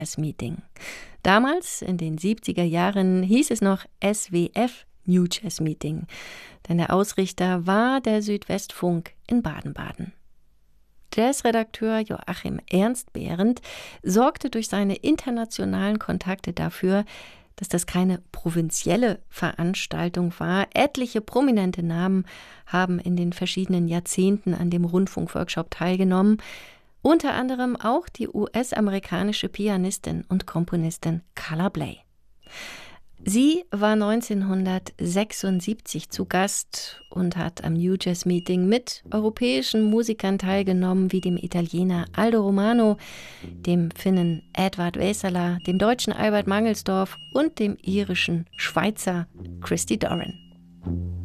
Jazz Meeting. Damals, in den 70er Jahren, hieß es noch SWF New Jazz Meeting, denn der Ausrichter war der Südwestfunk in Baden-Baden. Jazzredakteur Joachim Ernst-Behrendt sorgte durch seine internationalen Kontakte dafür, dass das keine provinzielle Veranstaltung war. Etliche prominente Namen haben in den verschiedenen Jahrzehnten an dem Rundfunkworkshop teilgenommen. Unter anderem auch die US-amerikanische Pianistin und Komponistin Carla Bley. Sie war 1976 zu Gast und hat am New Jazz Meeting mit europäischen Musikern teilgenommen, wie dem Italiener Aldo Romano, dem Finnen Edvard Vesala, dem deutschen Albert Mangelsdorff und dem irischen Schweizer Christy Doran.